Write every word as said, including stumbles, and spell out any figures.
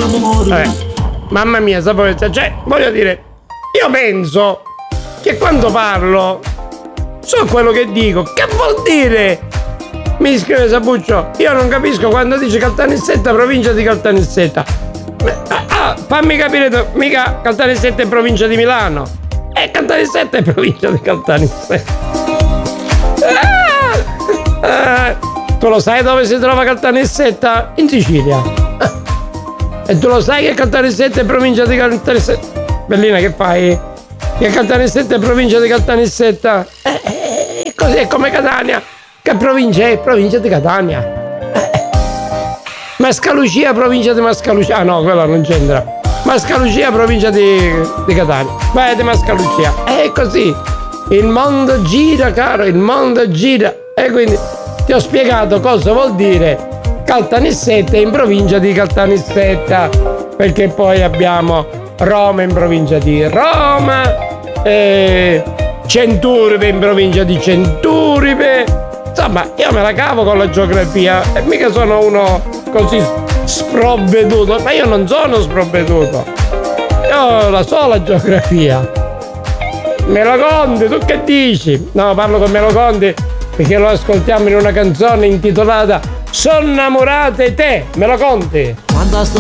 Eh, mamma mia, saporezza, cioè, voglio dire, io penso che quando parlo so quello che dico. Che vuol dire? Mi scrive Sapuccio, io non capisco quando dice Caltanissetta, provincia di Caltanissetta. Ah, fammi capire, mica Caltanissetta è provincia di Milano. E Caltanissetta è provincia di Caltanissetta. Ah, ah, tu lo sai dove si trova Caltanissetta? In Sicilia. Ah, e tu lo sai che Caltanissetta è provincia di Caltanissetta? Bellina, che fai? Che Caltanissetta è provincia di Caltanissetta? Eh, eh, così è come Catania. Che provincia è? Provincia di Catania. Eh. Mascalucia, provincia di Mascalucia. Ah no, quella non c'entra. Mascalucia, provincia di, di Catania. Vai di Mascalucia. È così. Il mondo gira, caro, il mondo gira. E quindi ti ho spiegato cosa vuol dire Caltanissetta in provincia di Caltanissetta. Perché poi abbiamo Roma in provincia di Roma, eh, Centuripe in provincia di Centuripe. Insomma, io me la cavo con la geografia e mica sono uno così sprovveduto, ma io non sono sprovveduto. Io la so la geografia. Meloconte, tu che dici? No, parlo con Meloconte perché lo ascoltiamo in una canzone intitolata Sonnamorate te, Meloconte. Quando sto